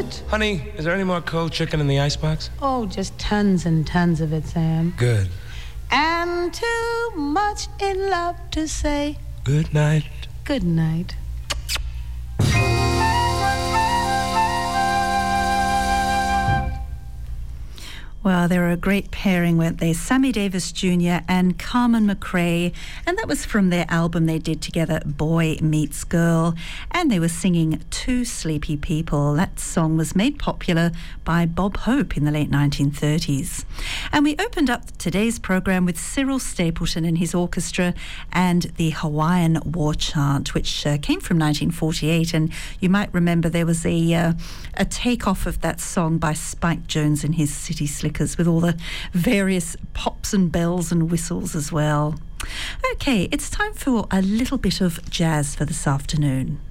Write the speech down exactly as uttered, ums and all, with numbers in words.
What? Honey, is there any more cold chicken in the icebox? Oh, just tons and tons of it, Sam. Good. And too much in love to say Good night. good night. Well, they were a great pairing, weren't they? Sammy Davis Junior and Carmen McRae. And that was from their album they did together, Boy Meets Girl. And they were singing Two Sleepy People. That song was made popular by Bob Hope in the late nineteen thirties. And we opened up today's program with Cyril Stapleton and his orchestra and the Hawaiian War Chant, which uh, came from nineteen forty-eight. And you might remember there was a, uh, a takeoff of that song by Spike Jones and his City Slickers, with all the various pops and bells and whistles as well. Okay, it's time for a little bit of jazz for this afternoon.